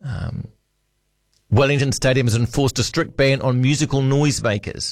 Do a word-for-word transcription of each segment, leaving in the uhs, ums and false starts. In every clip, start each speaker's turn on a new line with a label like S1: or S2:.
S1: Um, Wellington Stadium has enforced a strict ban on musical noisemakers.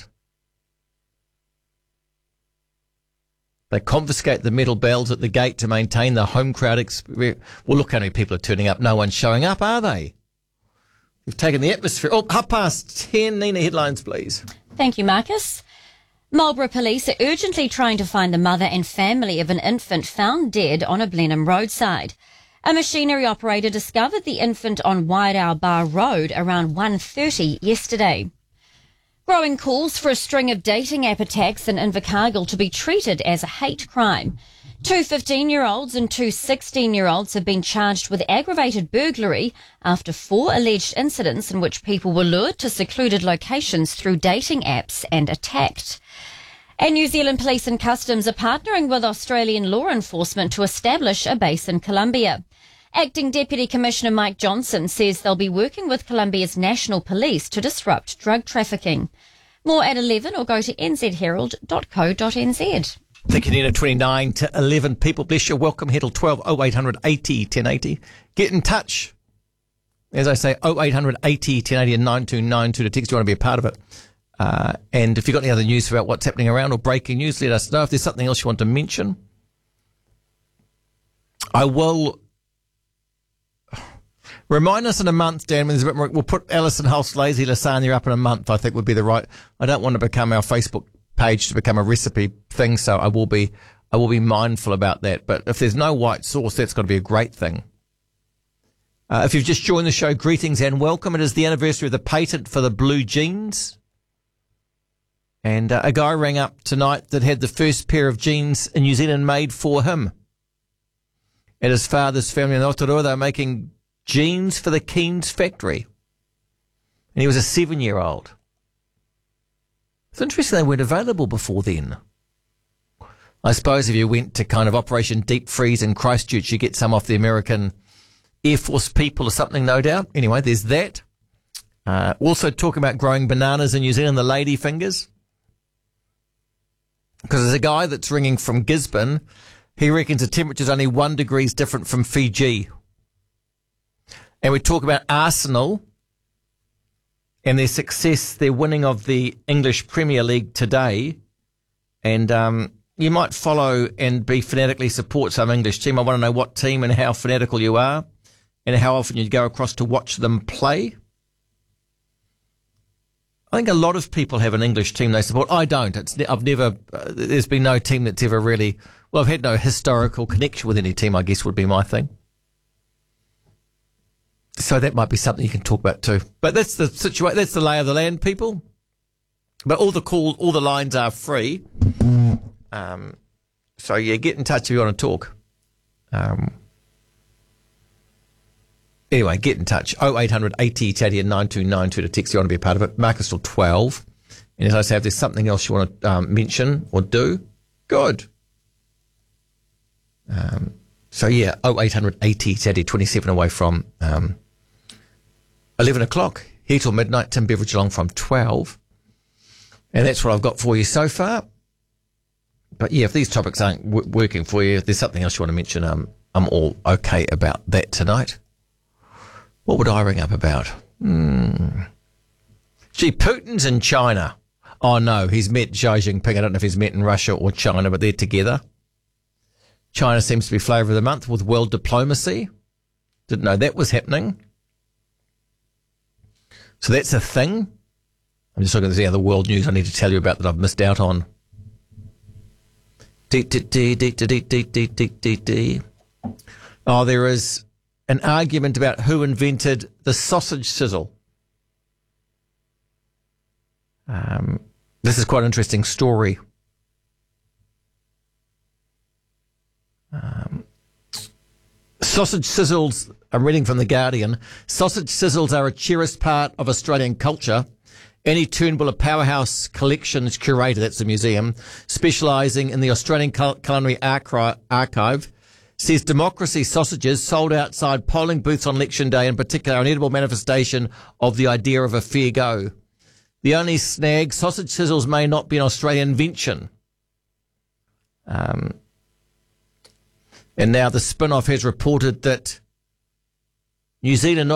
S1: They confiscate the metal bells at the gate to maintain the home crowd experience. Well, look how many people are turning up. No one's showing up, are they? We've taken the atmosphere. Oh, half past ten. Nina, headlines, please.
S2: Thank you, Marcus. Marlborough police are urgently trying to find the mother and family of an infant found dead on a Blenheim roadside. A machinery operator discovered the infant on Wairow Bar Road around one thirty yesterday. Growing calls for a string of dating app attacks in Invercargill to be treated as a hate crime. Two fifteen-year-olds and two sixteen-year-olds have been charged with aggravated burglary after four alleged incidents in which people were lured to secluded locations through dating apps and attacked. And New Zealand Police and Customs are partnering with Australian law enforcement to establish a base in Colombia. Acting Deputy Commissioner Mike Johnson says they'll be working with Colombia's national police to disrupt drug trafficking. More at eleven or go to n z herald dot co dot n z.
S1: Thank you, Nina. twenty-nine to eleven. People, bless you. Welcome. Head twelve oh eight hundred eighty ten eighty. Get in touch. As I say, oh eight hundred eighty ten eighty and nine two nine two to text. You want to be a part of it. Uh, and if you've got any other news about what's happening around or breaking news, let us know. If there's something else you want to mention, I will remind us in a month, Dan, when there's a bit more. We'll put Alison Hulse Lazy Lasagna up in a month, I think would be the right. I don't want to become our Facebook page to become a recipe thing, so I will be I will be mindful about that. But if there's no white sauce, that's got to be a great thing. Uh, if you've just joined the show, greetings and welcome. It is the anniversary of the patent for the blue jeans. And uh, a guy rang up tonight that had the first pair of jeans in New Zealand made for him. At his father's family in Aotearoa, they were making jeans for the Keynes factory. And he was a seven-year-old. It's interesting they weren't available before then. I suppose if you went to kind of Operation Deep Freeze in Christchurch, you get some off the American Air Force people or something, no doubt. Anyway, there's that. Uh, also talking about growing bananas in New Zealand, the lady fingers. Because there's a guy that's ringing from Gisborne. He reckons the temperature's only one degrees different from Fiji. And we talk about Arsenal and their success, their winning of the English Premier League today. And um, you might follow and be fanatically support some English team. I want to know what team and how fanatical you are and how often you go across to watch them play. I think a lot of people have an English team they support. I don't. It's, I've never, uh, there's been no team that's ever really, well, I've had no historical connection with any team, I guess would be my thing. So that might be something you can talk about too. But that's the situation, that's the lay of the land, people. But all the call, all the lines are free. Um, so yeah, get in touch if you want to talk. Um, Anyway, get in touch. oh eight hundred eighty ten and nine two nine two to text you want to be a part of it. Marcus till twelve. And as I say, if there's something else you want to um, mention or do, good. Um, so yeah, oh eight hundred eighty ten, twenty-seven away from um, eleven o'clock. Here till midnight. Tim Beveridge along from twelve. And that's what I've got for you so far. But yeah, if these topics aren't w- working for you, if there's something else you want to mention, um, I'm all okay about that tonight. What would I ring up about? Hmm. Gee, Putin's in China. Oh, no, he's met Xi Jinping. I don't know if he's met in Russia or China, but they're together. China seems to be flavour of the month with world diplomacy. Didn't know that was happening. So that's a thing. I'm just looking at the other world news I need to tell you about that I've missed out on. Oh, there is an argument about who invented the sausage sizzle. Um, this is quite an interesting story. Um, sausage sizzles, I'm reading from The Guardian, sausage sizzles are a cherished part of Australian culture. Annie Turnbull, a Powerhouse Collections curator, that's the museum, specialising in the Australian Culinary Archive, says democracy sausages sold outside polling booths on election day, in particular, an edible manifestation of the idea of a fair go. The only snag, sausage sizzles may not be an Australian invention. Um, and now the Spin-Off has reported that New Zealand